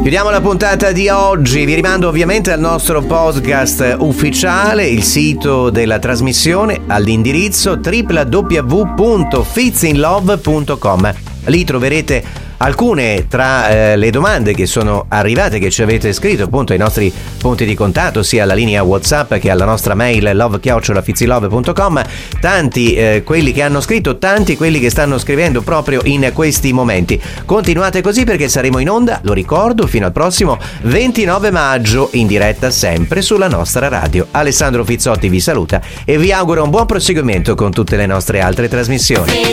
Chiudiamo la puntata di oggi, vi rimando ovviamente al nostro podcast ufficiale, il sito della trasmissione all'indirizzo www.fitsinlove.com. Lì troverete alcune tra le domande che sono arrivate, che ci avete scritto appunto ai nostri punti di contatto, sia alla linea WhatsApp che alla nostra mail love@fitsinlove.com. Tanti quelli che hanno scritto, tanti quelli che stanno scrivendo proprio in questi momenti. Continuate così perché saremo in onda, lo ricordo, fino al prossimo 29 maggio in diretta sempre sulla nostra radio. Alessandro Fizzotti vi saluta e vi auguro un buon proseguimento con tutte le nostre altre trasmissioni.